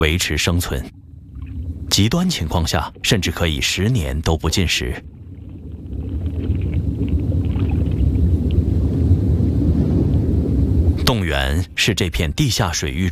维持生存。极端情况下，甚至可以10年都不进食。洞源是这片地下水域